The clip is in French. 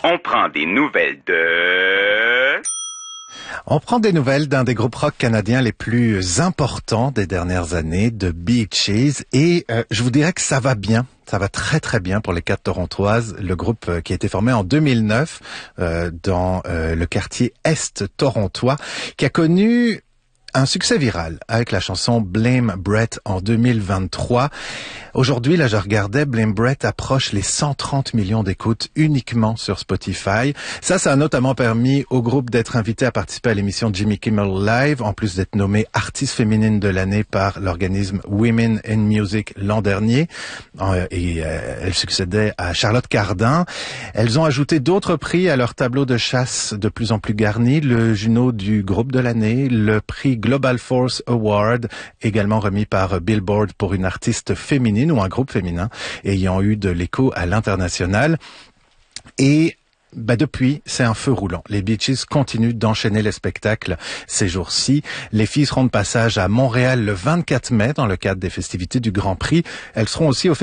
On prend des nouvelles de... On prend des nouvelles d'un des groupes rock canadiens les plus importants des dernières années, de Bee Gees, et je vous dirais que ça va bien. Ça va très très bien pour les 4 Torontoises, le groupe qui a été formé en 2009 dans le quartier Est torontois, qui a connu un succès viral avec la chanson Blame Brett en 2023. Aujourd'hui, là, je regardais, Blame Brett approche les 130 millions d'écoutes uniquement sur Spotify. Ça a notamment permis au groupe d'être invité à participer à l'émission Jimmy Kimmel Live, en plus d'être nommée artiste féminine de l'année par l'organisme Women in Music l'an dernier. Elle succédait à Charlotte Cardin. Elles ont ajouté d'autres prix à leur tableau de chasse de plus en plus garni. Le Juno du groupe de l'année, le prix Global Force Award, également remis par Billboard pour une artiste féminine ou un groupe féminin ayant eu de l'écho à l'international. Et depuis, c'est un feu roulant. Les Bee Gees continuent d'enchaîner les spectacles ces jours-ci. Les filles seront de passage à Montréal le 24 mai dans le cadre des festivités du Grand Prix. Elles seront aussi au